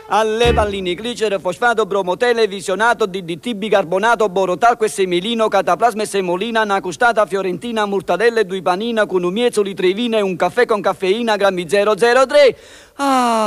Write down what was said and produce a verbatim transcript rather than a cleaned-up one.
alle palline, glicere, fosfato, bromo, televisionato, D D T, bicarbonato, borotalco e semelino, cataplasma e semolina, una custata fiorentina, mortadelle, due panina, con un miezzo litrevina e un caffè con caffeina, grammi zero zero tre. Ah!